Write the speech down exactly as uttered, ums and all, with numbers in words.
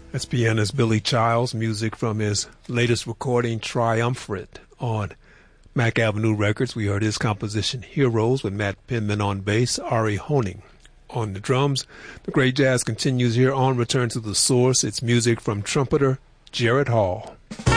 That's pianist Billy Childs, music from his latest recording, Triumvirate, on Mack Avenue Records. We heard his composition, Heroes, with Matt Penman on bass, Ari Honing on the drums. The great jazz continues here on Return to the Source. It's music from trumpeter Jared Hall.